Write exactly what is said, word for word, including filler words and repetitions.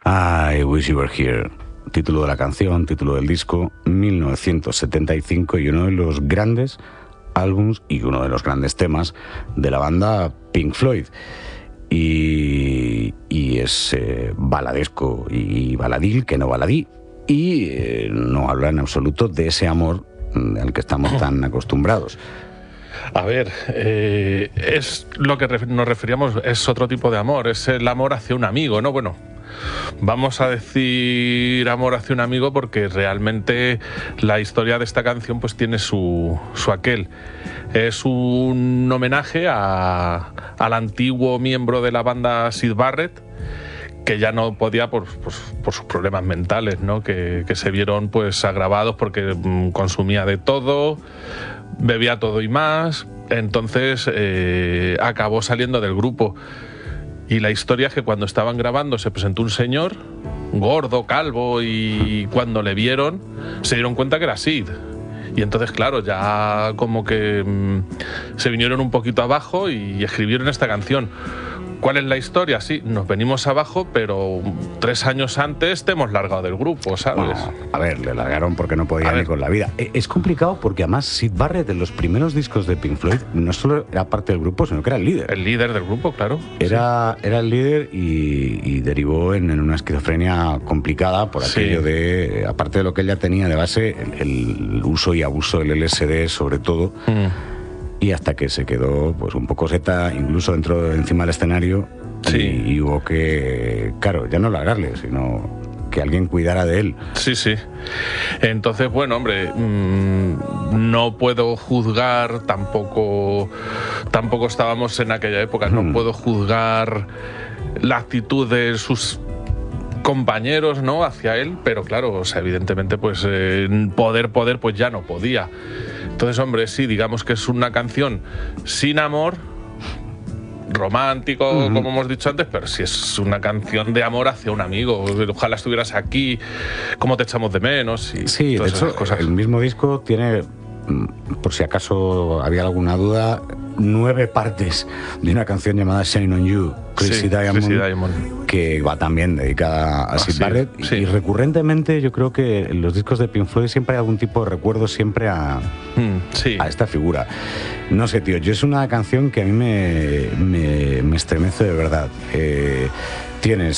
I Wish You Were Here. Título de la canción, título del disco, mil novecientos setenta y cinco, y uno de los grandes álbums y uno de los grandes temas de la banda Pink Floyd. Y, y es eh, baladesco y baladil, que no baladí, y eh, no habla en absoluto de ese amor al que estamos tan acostumbrados. A ver, eh, es lo que nos referíamos, es otro tipo de amor, es el amor hacia un amigo, ¿no? Bueno, vamos a decir amor hacia un amigo porque realmente la historia de esta canción pues tiene su, su aquel. Es un homenaje a, al antiguo miembro de la banda Syd Barrett, que ya no podía por, por, por sus problemas mentales, ¿no? Que, que se vieron pues agravados porque mmm, consumía de todo, bebía todo y más, entonces eh, acabó saliendo del grupo. Y la historia es que cuando estaban grabando se presentó un señor gordo, calvo, y cuando le vieron se dieron cuenta que era Syd. Y entonces, claro, ya como que mmm, se vinieron un poquito abajo y escribieron esta canción. ¿Cuál es la historia? Sí, nos venimos abajo, pero tres años antes te hemos largado del grupo, ¿sabes? No, a ver, le largaron porque no podía ni con la vida. Es complicado porque además Syd Barrett en los primeros discos de Pink Floyd no solo era parte del grupo, sino que era el líder. El líder del grupo, claro. Era, sí. era el líder y, y derivó en, en una esquizofrenia complicada por aquello sí. de, aparte de lo que él ya tenía de base, el, el uso y abuso del L S D sobre todo. Mm. Y hasta que se quedó pues un poco seta, incluso dentro encima del escenario, sí. y, y hubo que, claro, ya no largarle, sino que alguien cuidara de él. Sí, sí. Entonces, bueno, hombre, mmm, no puedo juzgar, tampoco, tampoco estábamos en aquella época, mm. no puedo juzgar la actitud de sus compañeros, ¿no?, hacia él, pero claro, o sea, evidentemente, pues eh, poder, poder, pues ya no podía. Entonces, hombre, sí, digamos que es una canción sin amor, romántico, uh-huh. como hemos dicho antes, pero sí es una canción de amor hacia un amigo. Ojalá estuvieras aquí, cómo te echamos de menos. Y sí, de hecho, cosas. El mismo disco tiene, por si acaso había alguna duda, nueve partes de una canción llamada Shine on You, Crazy, sí, Diamond, Crazy Diamond, que va también dedicada a ah, Syd sí, Barrett. Sí. Y recurrentemente yo creo que en los discos de Pink Floyd siempre hay algún tipo de recuerdo siempre a, mm, sí. a esta figura. No sé, tío, yo es una canción que a mí me, me, me estremece de verdad. Eh, tienes